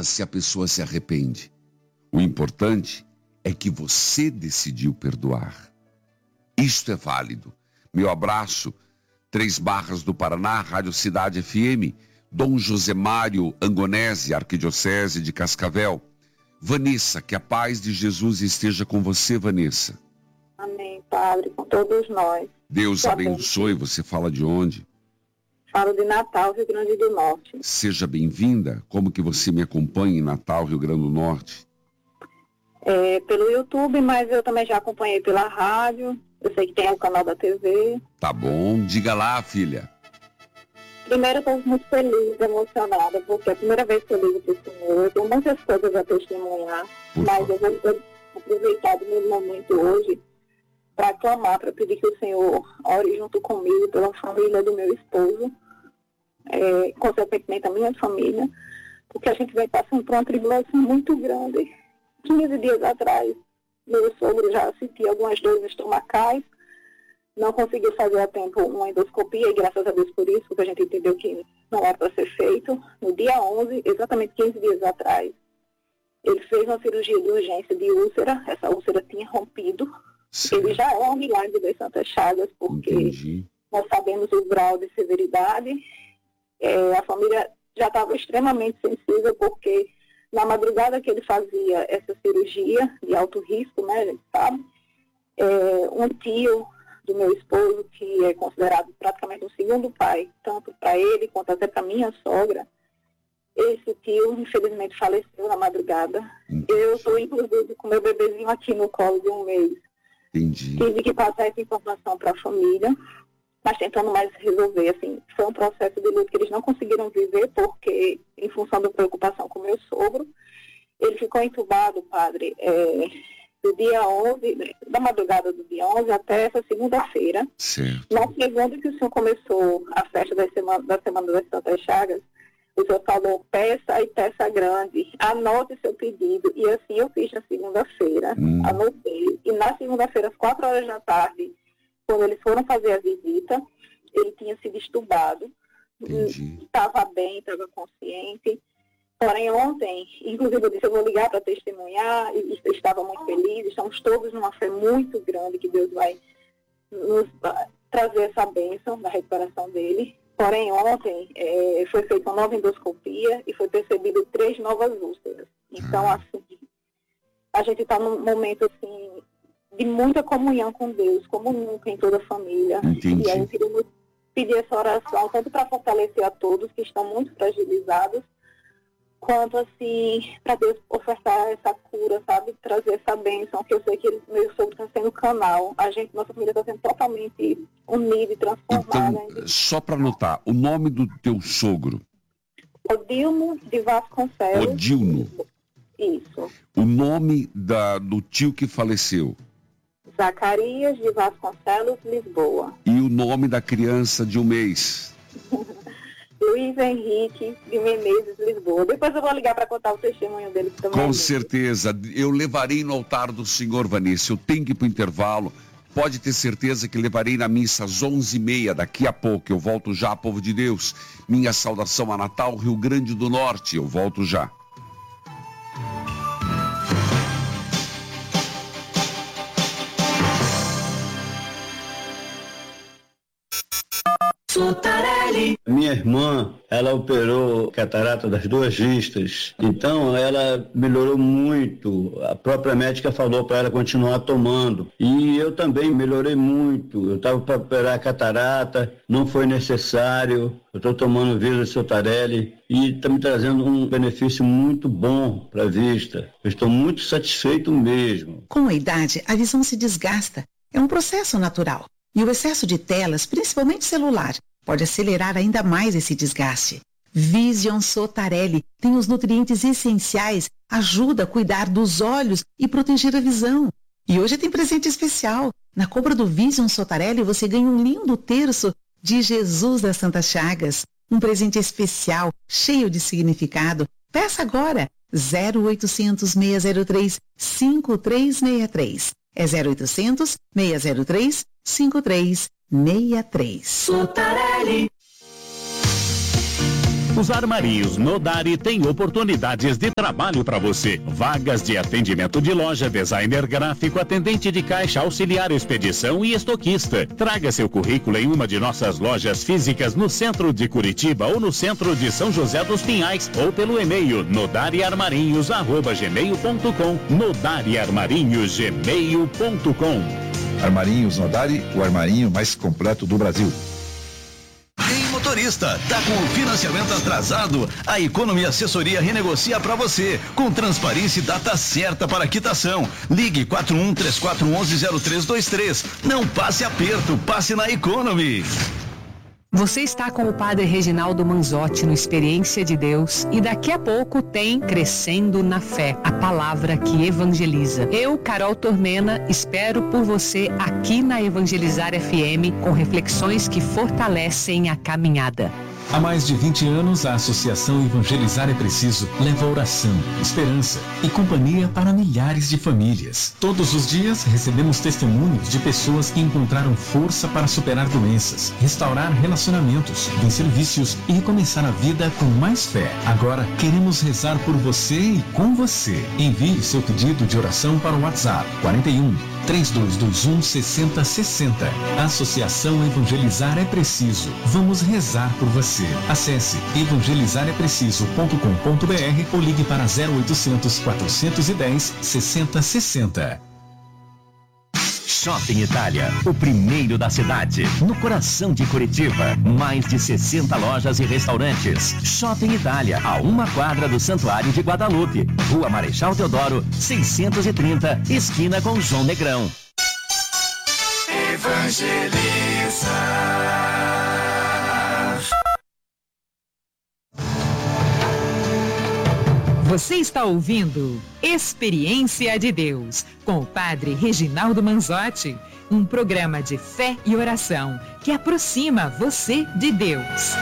se a pessoa se arrepende. O importante é que você decidiu perdoar. Isto é válido. Meu abraço, 3 Barras do Paraná, Rádio Cidade FM, Dom José Mário Angonese, Arquidiocese de Cascavel. Vanessa, que a paz de Jesus esteja com você, Vanessa. Amém, Padre, com todos nós. Deus abençoe. Você fala de onde? Falo de Natal, Rio Grande do Norte. Seja bem-vinda. Como que você me acompanha em Natal, Rio Grande do Norte? Pelo YouTube, mas eu também já acompanhei pela rádio. Eu sei que tem o canal da TV. Tá bom. Diga lá, filha. Primeiro, eu estou muito feliz, emocionada, porque é a primeira vez que eu ligo para o Senhor. Eu tenho muitas coisas a testemunhar, mas eu vou aproveitar do meu momento hoje para clamar, para pedir que o Senhor ore junto comigo, pela família do meu esposo, consequentemente a minha família, porque a gente vem passando por uma tribulação muito grande. 15 dias atrás, meu sogro já sentia algumas dores estomacais, não conseguiu fazer a tempo uma endoscopia, e graças a Deus por isso, porque a gente entendeu que não era para ser feito. No dia 11, exatamente 15 dias atrás, ele fez uma cirurgia de urgência de úlcera, essa úlcera tinha rompido. Sim. Ele já é um milagre das Santas Chagas, porque nós sabemos o grau de severidade. A família já estava extremamente sensível, porque na madrugada que ele fazia essa cirurgia de alto risco, né, a gente sabe, um tio do meu esposo, que é considerado praticamente um segundo pai, tanto para ele quanto até para minha sogra, esse tio infelizmente faleceu na madrugada. Eu estou inclusive com meu bebezinho aqui no colo de 1 mês. Entendi. Tive que passar essa informação para a família, mas tentando mais resolver, assim, foi um processo de luto que eles não conseguiram viver, porque, em função da preocupação com o meu sogro, ele ficou entubado, Padre, do dia 11, da madrugada do dia 11 até essa segunda-feira. Certo. Na segunda que o senhor começou a festa da Semana das Santas Chagas, o senhor falou peça e peça grande, anote seu pedido. E assim eu fiz na segunda-feira, anotei. E na segunda-feira, às 4 horas da tarde, quando eles foram fazer a visita, ele tinha sido estubado. Estava bem, estava consciente. Porém, ontem, inclusive eu disse, eu vou ligar para testemunhar, e estava muito feliz. Estamos todos numa fé muito grande que Deus vai nos trazer essa bênção da recuperação dele. Porém, ontem foi feita uma nova endoscopia e foi percebido 3 novas úlceras. Então, assim, a gente está num momento, assim, de muita comunhão com Deus, como nunca em toda a família. Entendi. E aí eu queria pedir essa oração, tanto para fortalecer a todos que estão muito fragilizados, quanto, assim, para Deus ofertar essa cura, sabe? Trazer essa bênção, que eu sei que meu sogro está sendo canal. Nossa família está sendo totalmente unida e transformada. Então, só para anotar, o nome do teu sogro? Odilno de Vasconcelos. Odilno. Isso. O nome do tio que faleceu? Zacarias de Vasconcelos, Lisboa. E o nome da criança de 1 mês? Luiz Henrique de Menezes, Lisboa. Depois eu vou ligar para contar o testemunho dele também. Com certeza. Eu levarei no altar do Senhor, Vanessa. Eu tenho que ir para o intervalo. Pode ter certeza que levarei na missa às 11h30. Daqui a pouco eu volto já, povo de Deus. Minha saudação a Natal, Rio Grande do Norte. Eu volto já. Minha irmã, ela operou catarata das 2 vistas, então ela melhorou muito. A própria médica falou para ela continuar tomando. E eu também melhorei muito. Eu estava para operar a catarata, não foi necessário. Eu estou tomando Visa Sotarelli e está me trazendo um benefício muito bom para a vista. Eu estou muito satisfeito mesmo. Com a idade, a visão se desgasta. É um processo natural. E o excesso de telas, principalmente celular, pode acelerar ainda mais esse desgaste. Vision Sotarelli tem os nutrientes essenciais, ajuda a cuidar dos olhos e proteger a visão. E hoje tem presente especial. Na compra do Vision Sotarelli você ganha um lindo terço de Jesus das Santas Chagas. Um presente especial, cheio de significado. Peça agora. 0800 603 5363. É 0800 603 5363. Sotarelli. Os armarinhos Nodari têm oportunidades de trabalho para você. Vagas de atendimento de loja, designer gráfico, atendente de caixa, auxiliar expedição e estoquista. Traga seu currículo em uma de nossas lojas físicas no centro de Curitiba ou no centro de São José dos Pinhais ou pelo e-mail nodariarmarinhos@gmail.com. nodariarmarinhos@gmail.com. Armarinhos Nodari, o armarinho mais completo do Brasil. Ei, motorista, tá com o financiamento atrasado? A Economy Assessoria renegocia para você, com transparência e data certa para quitação. Ligue 4134110323. Não passe aperto, passe na Economy. Você está com o Padre Reginaldo Manzotti no Experiência de Deus e daqui a pouco tem Crescendo na Fé, a palavra que evangeliza. Eu, Carol Tormena, espero por você aqui na Evangelizar FM com reflexões que fortalecem a caminhada. Há mais de 20 anos, a Associação Evangelizar é Preciso leva oração, esperança e companhia para milhares de famílias. Todos os dias recebemos testemunhos de pessoas que encontraram força para superar doenças, restaurar relacionamentos, vencer vícios e recomeçar a vida com mais fé. Agora, queremos rezar por você e com você. Envie seu pedido de oração para o WhatsApp 41 3221 6060. Associação Evangelizar é Preciso. Vamos rezar por você. Acesse evangelizarepreciso.com.br ou ligue para 0800 410 6060. Shopping Itália, o primeiro da cidade, no coração de Curitiba. Mais de 60 lojas e restaurantes. Shopping Itália, a 1 quadra do Santuário de Guadalupe. Rua Marechal Deodoro, 630, esquina com João Negrão. Evangeliza. Você está ouvindo Experiência de Deus, com o Padre Reginaldo Manzotti, um programa de fé e oração que aproxima você de Deus.